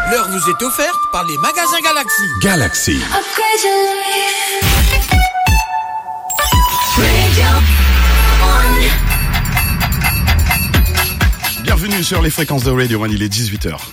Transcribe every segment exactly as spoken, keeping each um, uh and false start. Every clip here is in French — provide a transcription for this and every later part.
L'heure vous est offerte par les magasins Galaxy. Galaxy. Bienvenue sur les fréquences de Radio One, il est dix-huit heures.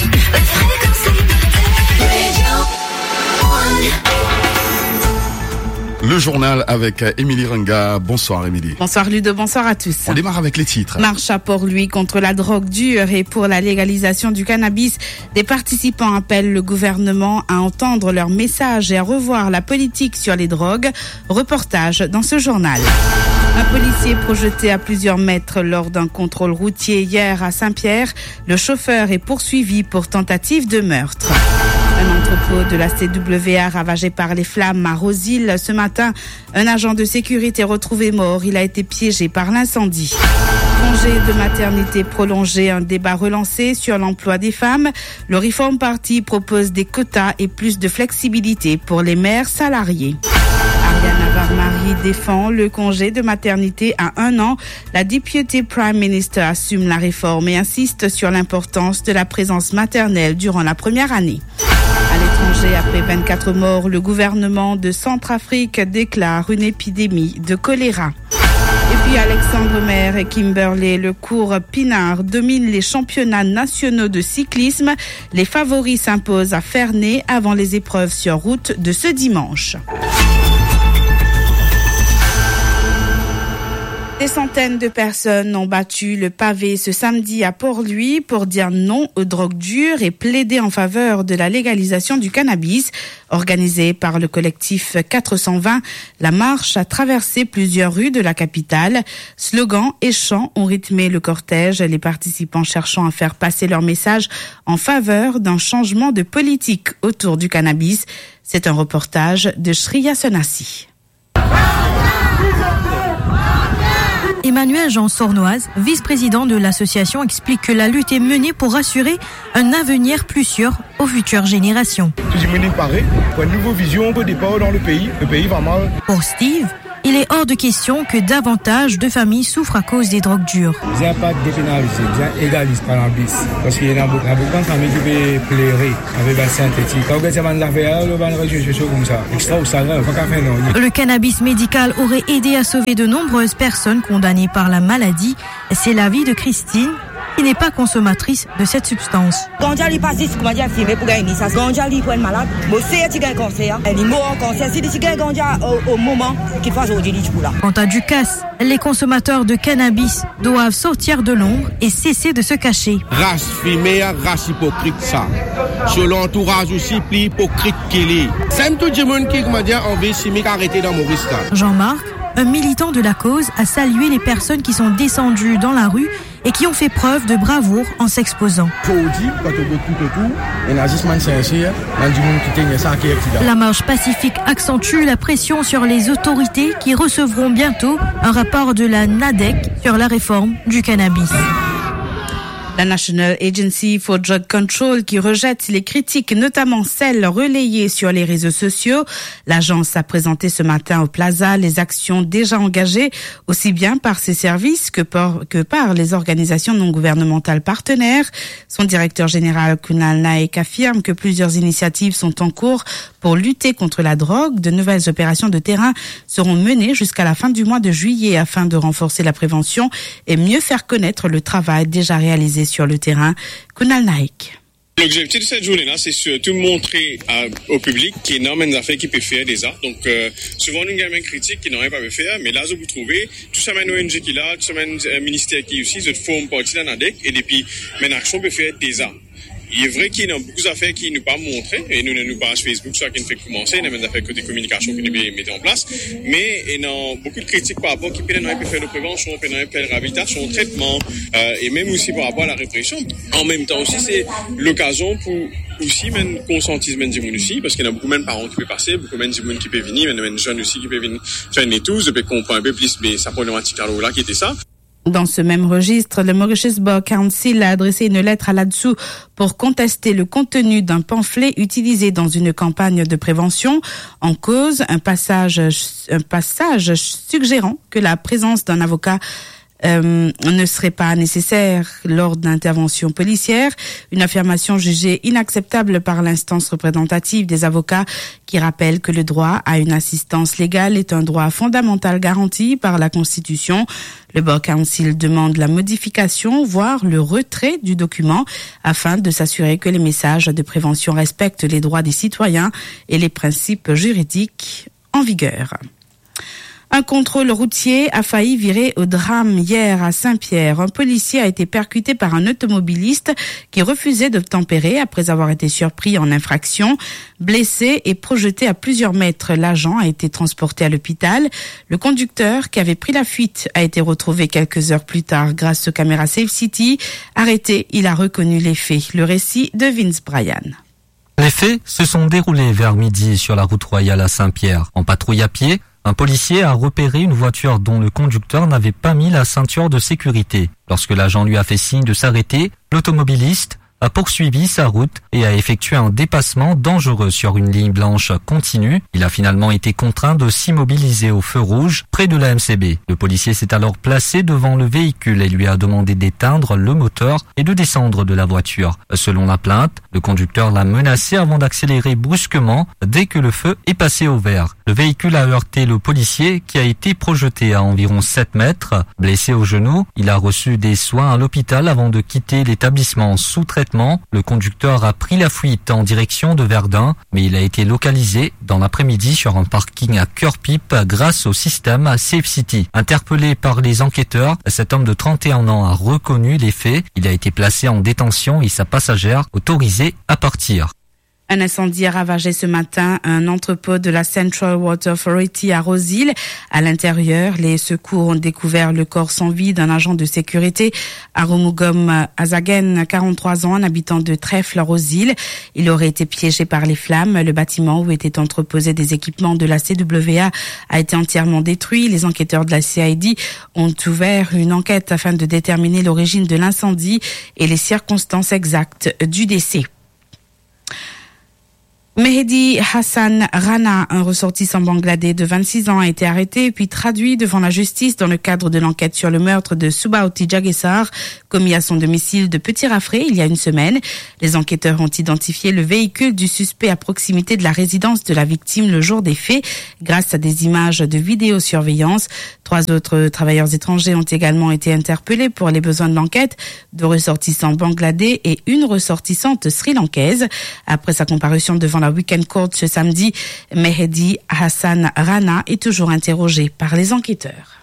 Le journal avec Émilie Runga. Bonsoir Émilie. Bonsoir Ludo, bonsoir à tous. On démarre avec les titres. Marche à Port-Louis contre la drogue dure et pour la légalisation du cannabis. Des participants appellent le gouvernement à entendre leur message et à revoir la politique sur les drogues. Reportage dans ce journal. Un policier projeté à plusieurs mètres lors d'un contrôle routier hier à Saint-Pierre. Le chauffeur est poursuivi pour tentative de meurtre. Un entrepôt de la C W A ravagé par les flammes à Rosil. Ce matin, un agent de sécurité retrouvé mort. Il a été piégé par l'incendie. Congé de maternité prolongé, un débat relancé sur l'emploi des femmes. Le Reform Party propose des quotas et plus de flexibilité pour les mères salariées. Ariana Varmari défend le congé de maternité à un an. La Deputy Prime Minister assume la réforme et insiste sur l'importance de la présence maternelle durant la première année. À l'étranger, après vingt-quatre morts, le gouvernement de Centrafrique déclare une épidémie de choléra. Et puis Alexandre Maire et Kimberley, le cours Pinard domine les championnats nationaux de cyclisme. Les favoris s'imposent à Ferney avant les épreuves sur route de ce dimanche. Des centaines de personnes ont battu le pavé ce samedi à Port-Louis pour dire non aux drogues dures et plaider en faveur de la légalisation du cannabis. Organisée par le collectif quatre cent vingt, la marche a traversé plusieurs rues de la capitale. Slogans et chants ont rythmé le cortège, les participants cherchant à faire passer leur message en faveur d'un changement de politique autour du cannabis. C'est un reportage de Shriya Sonassi. Emmanuel Jean Sornoise, vice-président de l'association, explique que la lutte est menée pour assurer un avenir plus sûr aux futures générations. Tout le monde paraît, pour une nouvelle vision au départ dans le pays. Le pays va mal. Pour Steve, il est hors de question que davantage de familles souffrent à cause des drogues dures. Il n'y a pas de dépénalisé, bien égaliste par l'ambis. Parce qu'il y a beaucoup de familles qui veulent pleurer avec la synthétique. Quand vous avez l'affaire, vous allez réjouir comme ça. Extra ou ça, il faut qu'à faire non. Le cannabis médical aurait aidé à sauver de nombreuses personnes condamnées par la maladie. C'est l'avis de Christine, qui n'est pas consommatrice de cette substance. Quand il passe, comment dire, filmer pour gagner ça. Quand il est malade, moi c'est tu gagnes cancer. Elle est mort en cancer. Si tu gagnes au moment qu'il fasse au délit pour là. Quant à Ducasse, les consommateurs de cannabis doivent sortir de l'ombre et cesser de se cacher. Race fumée, race hypocrite ça. Sur l'entourage aussi, plus hypocrite qu'il est. C'est tout le monde qui, comment dire, envie chimique arrêter dans Maurice. Jean-Marc, un militant de la cause, a salué les personnes qui sont descendues dans la rue et qui ont fait preuve de bravoure en s'exposant. La marche pacifique accentue la pression sur les autorités qui recevront bientôt un rapport de la NADEC sur la réforme du cannabis. La National Agency for Drug Control qui rejette les critiques, notamment celles relayées sur les réseaux sociaux. L'agence a présenté ce matin au Plaza les actions déjà engagées, aussi bien par ses services que par, que par les organisations non gouvernementales partenaires. Son directeur général Kunal Naik affirme que plusieurs initiatives sont en cours pour lutter contre la drogue. De nouvelles opérations de terrain seront menées jusqu'à la fin du mois de juillet afin de renforcer la prévention et mieux faire connaître le travail déjà réalisé sur le terrain. Kunal Naik. L'objectif de cette journée-là, c'est surtout montrer à, au public qu'il y a énormément d'affaires qui peuvent faire déjà. Donc, euh, souvent, nous avons une critique qui n'aurait pas pu faire, mais là, vous trouvez, tout ça, une O N G qui est là, tout ça, un ministère qui est aussi, cette forme partie de la NADEC, et depuis, une action peut faire déjà. Il est vrai qu'il y a beaucoup d'affaires qui ne nous pas montrées, et nous, nous page Facebook, ça qui nous fait commencer, il y a des affaires côté communication qui nous mettent en place, mais il y a beaucoup de critiques par rapport à qui peut faire de prévention, peut faire de réhabilitation, traitement, euh, et même aussi par rapport à la répression. En même temps aussi, c'est l'occasion pour aussi même conscientiser des gens aussi, parce qu'il y a beaucoup de parents qui peuvent passer, beaucoup de gens qui peuvent venir, même des jeunes aussi qui peuvent venir faire une étouse, et puis comprendre un peu plus, mais sa problématique là qui était ça. Dans ce même registre, le Mauritius Bar Council a adressé une lettre à l'A D S U pour contester le contenu d'un pamphlet utilisé dans une campagne de prévention. En cause, un passage, un passage suggérant que la présence d'un avocat euh, ne serait pas nécessaire lors d'interventions policières. Une affirmation jugée inacceptable par l'instance représentative des avocats qui rappelle que le droit à une assistance légale est un droit fondamental garanti par la Constitution. Le Bar Council demande la modification, voire le retrait du document afin de s'assurer que les messages de prévention respectent les droits des citoyens et les principes juridiques en vigueur. Un contrôle routier a failli virer au drame hier à Saint-Pierre. Un policier a été percuté par un automobiliste qui refusait d'obtempérer après avoir été surpris en infraction. Blessé et projeté à plusieurs mètres, l'agent a été transporté à l'hôpital. Le conducteur, qui avait pris la fuite, a été retrouvé quelques heures plus tard grâce aux caméras Safe City. Arrêté, il a reconnu les faits. Le récit de Vince Bryan. Les faits se sont déroulés vers midi sur la route royale à Saint-Pierre. En patrouille à pied, un policier a repéré une voiture dont le conducteur n'avait pas mis la ceinture de sécurité. Lorsque l'agent lui a fait signe de s'arrêter, l'automobiliste a poursuivi sa route et a effectué un dépassement dangereux sur une ligne blanche continue. Il a finalement été contraint de s'immobiliser au feu rouge près de la M C B. Le policier s'est alors placé devant le véhicule et lui a demandé d'éteindre le moteur et de descendre de la voiture. Selon la plainte, le conducteur l'a menacé avant d'accélérer brusquement dès que le feu est passé au vert. Le véhicule a heurté le policier qui a été projeté à environ sept mètres. Blessé au genou, il a reçu des soins à l'hôpital avant de quitter l'établissement sous traitement. Le conducteur a pris la fuite en direction de Verdun, mais il a été localisé dans l'après-midi sur un parking à Cœur-Pipe grâce au système Safe City. Interpellé par les enquêteurs, cet homme de trente et un ans a reconnu les faits. Il a été placé en détention et sa passagère autorisée à partir. Un incendie a ravagé ce matin un entrepôt de la Central Water Authority à Rose-Île. À l'intérieur, les secours ont découvert le corps sans vie d'un agent de sécurité, Arumugom Azagen, quarante-trois ans, un habitant de Trèfle, Rose-Île. Il aurait été piégé par les flammes. Le bâtiment où étaient entreposés des équipements de la C W A a été entièrement détruit. Les enquêteurs de la C I D ont ouvert une enquête afin de déterminer l'origine de l'incendie et les circonstances exactes du décès. Mehdi Hassan Rana, un ressortissant bangladais de vingt-six ans, a été arrêté puis traduit devant la justice dans le cadre de l'enquête sur le meurtre de Subauti Jagesar, commis à son domicile de Petit Raffré il y a une semaine. Les enquêteurs ont identifié le véhicule du suspect à proximité de la résidence de la victime le jour des faits, grâce à des images de vidéosurveillance. Trois autres travailleurs étrangers ont également été interpellés pour les besoins de l'enquête, deux ressortissants bangladais et une ressortissante sri-lankaise. Après sa comparution devant la Weekend Court ce samedi, Mehdi Hassan Rana est toujours interrogé par les enquêteurs.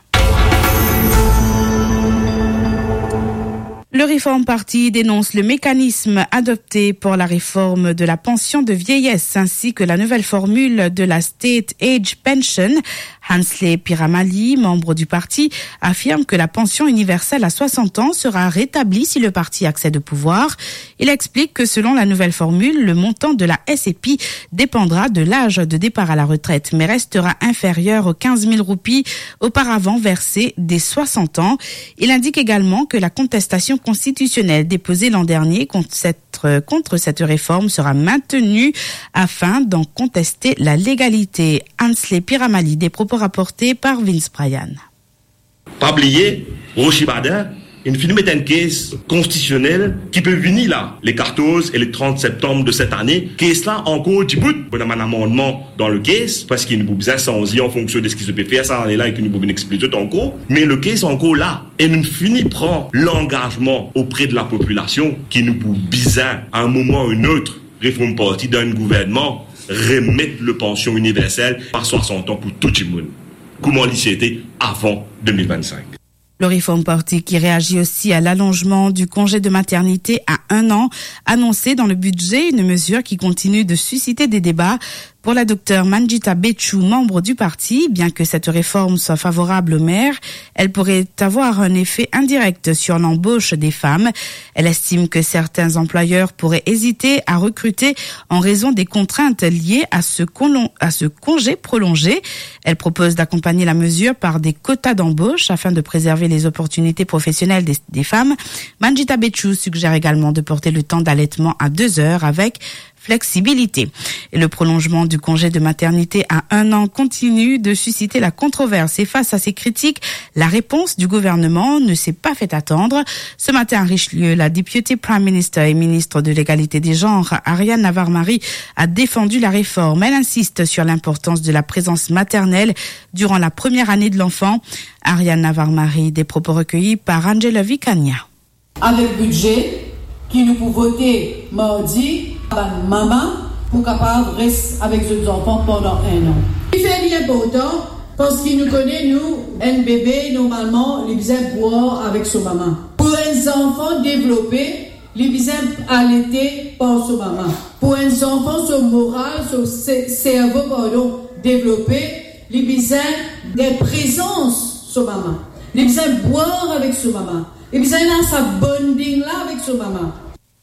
Le Reform Party dénonce le mécanisme adopté pour la réforme de la pension de vieillesse ainsi que la nouvelle formule de la State Age Pension. Hansley Piramali, membre du parti, affirme que la pension universelle à soixante ans sera rétablie si le parti accède au pouvoir. Il explique que selon la nouvelle formule, le montant de la S A P dépendra de l'âge de départ à la retraite, mais restera inférieur aux quinze mille roupies auparavant versées dès soixante ans. Il indique également que la contestation constitutionnelle déposée l'an dernier contre cette, contre cette réforme sera maintenue afin d'en contester la légalité. Hansley Piramali, des propos rapportés par Vince Bryan. Pas oublier, Rochi Bader, une film est une caisse constitutionnelle qui peut venir là, les quatorze et le trente septembre de cette année. Caisse là, encore du bout, on a un amendement dans le caisse, parce qu'il nous besoin sans y en fonction de ce qui se peut faire, ça en est là et qu'il nous besoin expliquer encore. Mais le caisse encore là, et nous finit prend l'engagement auprès de la population qui nous peut bizarre à un moment ou un autre, réforme partie d'un gouvernement, remettre le pension universelle par soixante ans pour tout le monde. Comment l'y c'était avant deux mille vingt-cinq. Le Reform Party qui réagit aussi à l'allongement du congé de maternité à un an, annoncé dans le budget, une mesure qui continue de susciter des débats. Pour la docteure Manjita Betchou, membre du parti, bien que cette réforme soit favorable aux mères, elle pourrait avoir un effet indirect sur l'embauche des femmes. Elle estime que certains employeurs pourraient hésiter à recruter en raison des contraintes liées à ce, con- à ce congé prolongé. Elle propose d'accompagner la mesure par des quotas d'embauche afin de préserver les opportunités professionnelles des, des femmes. Manjita Betchou suggère également de porter le temps d'allaitement à deux heures avec flexibilité. Et le prolongement du congé de maternité à un an continue de susciter la controverse. Et face à ces critiques, la réponse du gouvernement ne s'est pas fait attendre. Ce matin à Richelieu, la députée Prime Minister et ministre de l'égalité des genres, Ariane Navarre-Marie, a défendu la réforme. Elle insiste sur l'importance de la présence maternelle durant la première année de l'enfant. Ariane Navarre-Marie, des propos recueillis par Angela Vicagna. Avec budget qui nous peut voter mardi, maman pour capable rester avec ses enfants pendant un an. Il fait important parce qu'il nous connaît, nous, un bébé, normalement, il besoin boire avec son maman. Pour un enfant développé, il besoin allaiter par son maman. Pour un enfant, son moral, son cerveau, pardon, développé, il besoin de présence sur maman. Il besoin boire avec son maman. Il besoin de sa bonding là avec son maman.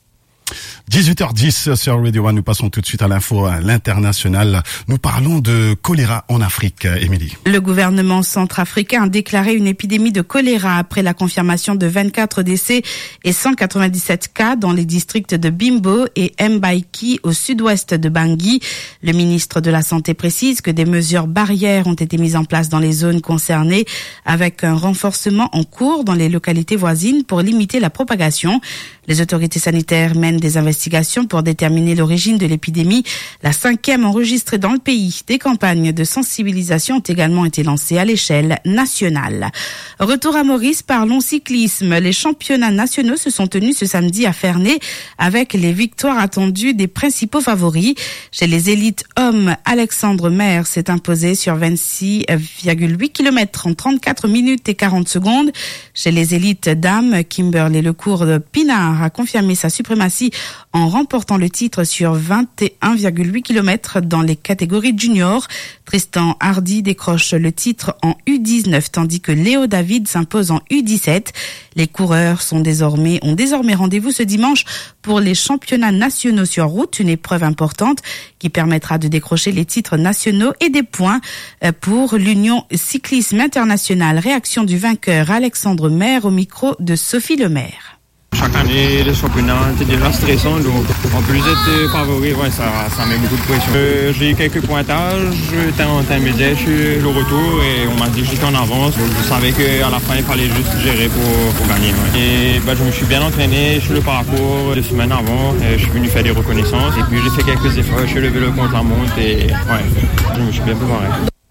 dix-huit heures dix sur Radio One, nous passons tout de suite à l'info à l'international. Nous parlons de choléra en Afrique, Émilie. Le gouvernement centrafricain a déclaré une épidémie de choléra après la confirmation de vingt-quatre décès et cent quatre-vingt-dix-sept cas dans les districts de Bimbo et Mbaiki au sud-ouest de Bangui. Le ministre de la Santé précise que des mesures barrières ont été mises en place dans les zones concernées avec un renforcement en cours dans les localités voisines pour limiter la propagation. Les autorités sanitaires mènent des investigations pour déterminer l'origine de l'épidémie, la cinquième enregistrée dans le pays. Des campagnes de sensibilisation ont également été lancées à l'échelle nationale. Retour à Maurice, parlons cyclisme. Les championnats nationaux se sont tenus ce samedi à Ferney avec les victoires attendues des principaux favoris. Chez les élites hommes, Alexandre Maire s'est imposé sur vingt-six virgule huit kilomètres en trente-quatre minutes et quarante secondes. Chez les élites dames, Kimberley Lecourt de Pinard a confirmé sa suprématie en remportant le titre sur vingt et un virgule huit kilomètres dans les catégories juniors. Tristan Hardy décroche le titre en U dix-neuf tandis que Léo David s'impose en U dix-sept. Les coureurs sont désormais, ont désormais rendez-vous ce dimanche pour les championnats nationaux sur route, une épreuve importante qui permettra de décrocher les titres nationaux et des points pour l'Union Cyclisme Internationale. Réaction du vainqueur Alexandre Maire au micro de Sophie Lemaire. Chaque année, les championnats étaient déjà stressants, donc en plus d'être favori, ouais, ça, ça met beaucoup de pression. Euh, j'ai eu quelques pointages, j'étais en intermédiaire, je suis le retour et on m'a dit que j'étais en avance, donc je savais qu'à la fin il fallait juste gérer pour, pour gagner. Ouais. Et bah, je me suis bien entraîné sur le parcours deux semaines avant, et je suis venu faire des reconnaissances et puis j'ai fait quelques efforts, je suis levé le contre la montre et ouais, je me suis bien préparé.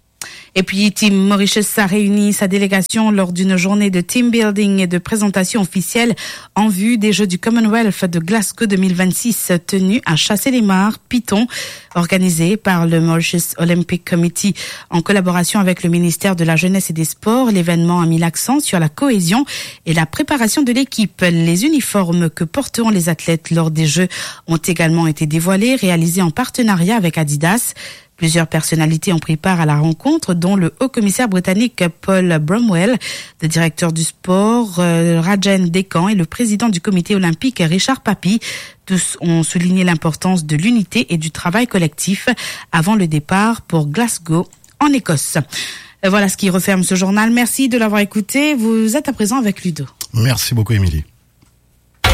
Et puis, Team Mauritius a réuni sa délégation lors d'une journée de team building et de présentation officielle en vue des Jeux du Commonwealth de Glasgow deux mille vingt-six tenus à Chassé-les-Mares, Piton, organisés par le Mauritius Olympic Committee en collaboration avec le ministère de la Jeunesse et des Sports. L'événement a mis l'accent sur la cohésion et la préparation de l'équipe. Les uniformes que porteront les athlètes lors des Jeux ont également été dévoilés, réalisés en partenariat avec Adidas. Plusieurs personnalités ont pris part à la rencontre, dont le haut-commissaire britannique Paul Bromwell, le directeur du sport euh, Rajen Dekan et le président du comité olympique Richard Papy. Tous ont souligné l'importance de l'unité et du travail collectif avant le départ pour Glasgow en Écosse. Voilà ce qui referme ce journal. Merci de l'avoir écouté. Vous êtes à présent avec Ludo. Merci beaucoup, Émilie.